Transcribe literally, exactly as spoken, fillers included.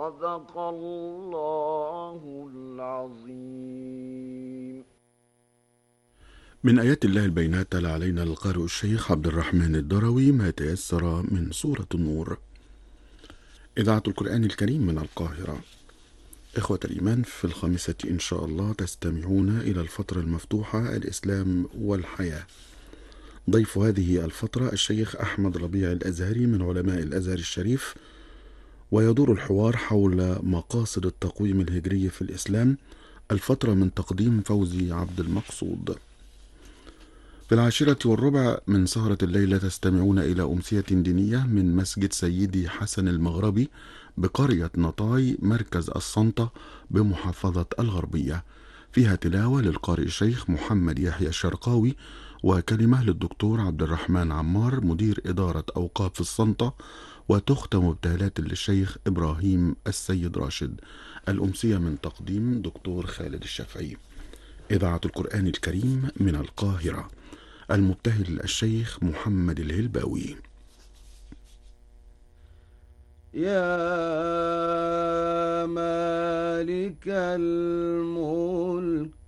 صدق الله العظيم. من آيات الله البينات تلا علينا القارئ الشيخ عبد الرحمن الدروي ما تيسر من سورة النور. إذاعة القرآن الكريم من القاهرة. إخوة الإيمان، في الخامسة إن شاء الله تستمعون إلى الفترة المفتوحة الإسلام والحياة. ضيف هذه الفترة الشيخ أحمد ربيع الأزهري من علماء الأزهر الشريف، ويدور الحوار حول مقاصد التقويم الهجري في الإسلام. الفترة من تقديم فوزي عبد المقصود. في العاشرة والربع من سهرة الليلة تستمعون إلى أمسية دينية من مسجد سيدي حسن المغربي بقرية نطاي مركز السنطة بمحافظة الغربية، فيها تلاوة للقارئ الشيخ محمد يحيى الشرقاوي، وكلمة للدكتور عبد الرحمن عمار مدير إدارة أوقاف السنطة، وتختم بتهلات للشيخ إبراهيم السيد راشد. الأمسية من تقديم دكتور خالد الشافعي. إذاعة القرآن الكريم من القاهرة. المبتهل الشيخ محمد الهلباوي. يا مالك الملك